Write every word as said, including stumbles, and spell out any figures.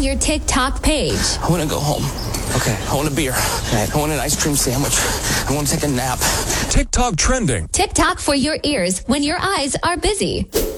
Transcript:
your TikTok page. I want to go home. Okay. I want a beer. Right. I want an ice cream sandwich. I want to take a nap. TikTok trending. TikTok for your ears when your eyes are busy.